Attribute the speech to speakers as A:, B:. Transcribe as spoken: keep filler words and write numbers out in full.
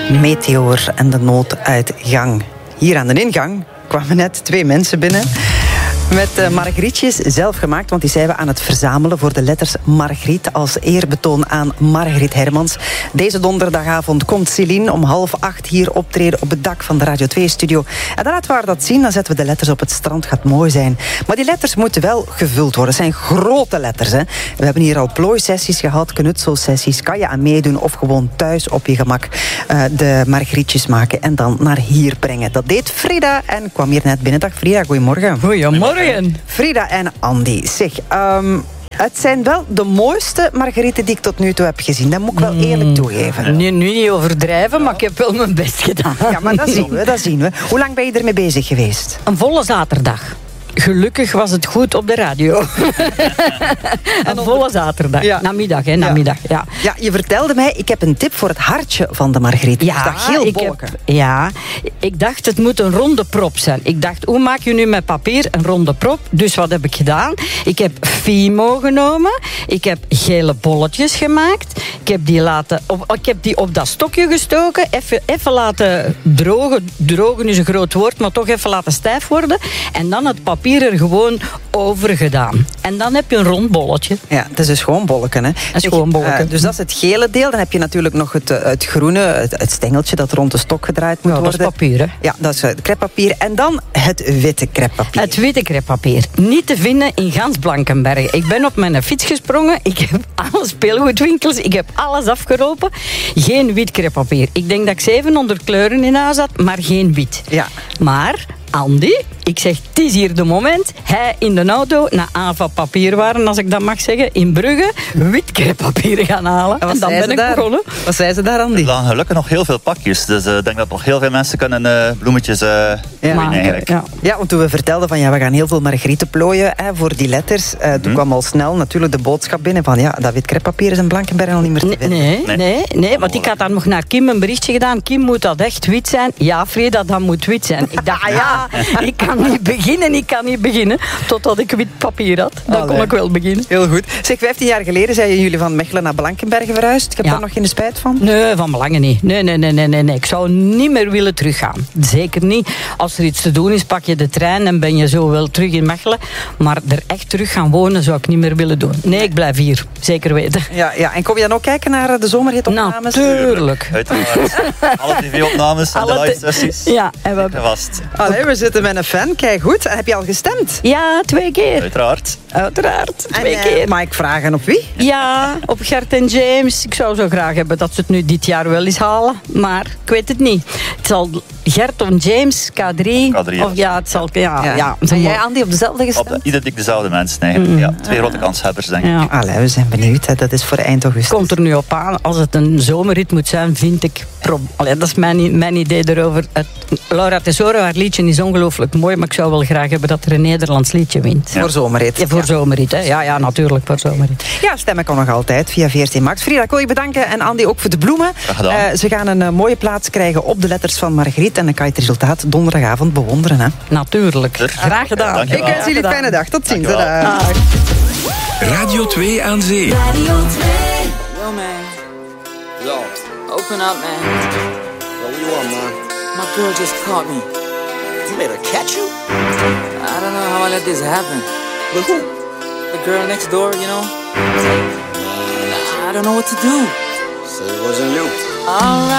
A: Meteor en de nooduitgang. Hier aan de ingang kwamen net twee mensen binnen met uh, margrietjes zelf gemaakt, want die zijn we aan het verzamelen voor de letters Margriet als eerbetoon aan Margriet Hermans. Deze donderdagavond komt Céline om half acht hier optreden op het dak van de Radio twee-studio. En dan laten we haar dat zien, dan zetten we de letters op het strand, gaat mooi zijn. Maar die letters moeten wel gevuld worden. Het zijn grote letters, hè. We hebben hier al plooisessies gehad, knutselsessies. Kan je aan meedoen of gewoon thuis op je gemak uh, de margrietjes maken en dan naar hier brengen. Dat deed Frida en kwam hier net binnen. Dag Frida, goedemorgen.
B: Goedemorgen.
A: Frida en Andy. Zeg, um, het zijn wel de mooiste margrieten die ik tot nu toe heb gezien. Dat moet ik wel eerlijk toegeven.
B: Nu, nu niet overdrijven, maar ik heb wel mijn best gedaan.
A: Ja, maar dat zien we, dat zien we. Hoe lang ben je ermee bezig geweest?
B: Een volle zaterdag. Gelukkig was het goed op de radio. Een volle zaterdag. Ja. Namiddag, hè, namiddag. Ja.
A: Ja, je vertelde mij, ik heb een tip voor het hartje van de margriet.
B: Ja,
A: dat geel bolken.
B: Heb, ja, ik dacht het moet een ronde prop zijn. Ik dacht, hoe maak je nu met papier een ronde prop? Dus wat heb ik gedaan? Ik heb Fimo genomen. Ik heb gele bolletjes gemaakt. Ik heb die, laten, op, ik heb die op dat stokje gestoken. Even, even laten drogen. Drogen is een groot woord, maar toch even laten stijf worden. En dan het papier er gewoon over gedaan. En dan heb je een rond bolletje.
A: Ja, het is een schoon bolletje, hè?
B: Een schoon bolletje.
A: Uh, dus dat is het gele deel. Dan heb je natuurlijk nog het, het groene, het, het stengeltje dat rond de stok gedraaid moet
B: ja,
A: worden.
B: Dat is papier, hè?
A: Ja, dat is het crêpepapier. En dan het witte crêpepapier.
B: Het witte crêpepapier. Niet te vinden in gans Blankenberge. Ik ben op mijn fiets gesprongen. Ik heb alle speelgoedwinkels. Ik heb alles afgeropen. Geen wit crêpepapier. Ik denk dat ik zevenhonderd kleuren in huis had, maar geen wit.
A: Ja.
B: Maar Andy, ik zeg, het is hier de moment. Hij in de auto naar Ava Papierwaren, als ik dat mag zeggen, in Brugge, wit crêpepapier gaan halen. En, en dan ben ik daar begonnen.
A: Wat zei ze daar, Andy?
C: Er lagen gelukkig nog heel veel pakjes. Dus ik uh, denk dat nog heel veel mensen kunnen uh, bloemetjes uh,
A: ja.
C: doen eigenlijk.
A: Ja. ja, want toen we vertelden van ja, we gaan heel veel margrieten plooien hè, voor die letters. Uh, toen mm. kwam al snel natuurlijk de boodschap binnen van ja, dat wit crêpepapier is in Blankenberge al niet meer te vinden.
B: Nee, nee, nee, nee, want ik had daar nog naar Kim een berichtje gedaan. Kim, moet dat echt wit zijn? Ja, Frida, dat moet wit zijn. Ik dacht, ja, ik kan niet beginnen, ik kan niet beginnen. Totdat ik wit papier had. Dan
A: Allee.
B: kon ik wel beginnen.
A: Heel goed. Zeg, vijftien jaar geleden zijn jullie van Mechelen naar Blankenberge verhuisd. Ik heb
B: ja.
A: daar nog geen spijt van?
B: Nee, van belangen niet. Nee, nee, nee, nee, nee, nee. Ik zou niet meer willen teruggaan. Zeker niet. Als er iets te doen is, pak je de trein en ben je zo wel terug in Mechelen. Maar er echt terug gaan wonen zou ik niet meer willen doen. Nee, ik blijf hier. Zeker weten.
A: Ja, ja. En kom je dan ook kijken naar de zomerhitopnames?
B: Natuurlijk.
C: Uiteraard. Alle tv-opnames en de live sessies.
B: Ja, en we
C: vast.
A: Allee, we zitten met een fan. Kijk goed. Heb je al gestemd?
B: Ja, twee keer.
C: Uiteraard.
B: Uiteraard. Twee
A: en,
B: keer.
A: Uh, mag ik vragen op wie?
B: Ja, op Gert en James. Ik zou zo graag hebben dat ze het nu dit jaar wel eens halen. Maar ik weet het niet. Het zal Gert of James, K drie.
C: K drie
B: of ja, het zal... Ja, ja. ja
A: en jij, Andy, op dezelfde gestemd?
C: Op de, identiek dezelfde mensen eigenlijk. Mm. Ja, twee grote kanshebbers, denk ik.
B: Ja.
A: Allee, we zijn benieuwd. Hè. Dat is voor eind augustus.
B: Komt er nu op aan. Als het een zomerrit moet zijn, vind ik... Pro- Allee, dat is mijn, mijn idee erover. Het, Laura Tesoro, haar liedje is ongelooflijk mooi, maar ik zou wel graag hebben dat er een Nederlands liedje wint.
A: Ja. Voor zomerrit.
B: Ja, voor ja. zomerrit, hè. Ja, ja, natuurlijk, voor zomerrit.
A: Ja, stemmen kan nog altijd via veertien Max. Frida, ik wil je bedanken en Andy ook voor de bloemen.
C: Uh,
A: ze gaan een uh, mooie plaats krijgen op de letters van Margriet en dan kan je het resultaat donderdagavond bewonderen. Hè?
B: Natuurlijk. Graag gedaan.
A: Ik wens jullie een fijne dag. Tot ziens.
D: Radio twee aan zee.
E: Radio twee. Yo, man. Yo. Open up, man.
F: Yo, what you want, man?
E: My girl just caught me.
F: You made her catch you?
E: I don't know how I let this happen.
F: With who?
E: The girl next door, you know? I don't know what to do.
F: So it wasn't you.
E: Alright.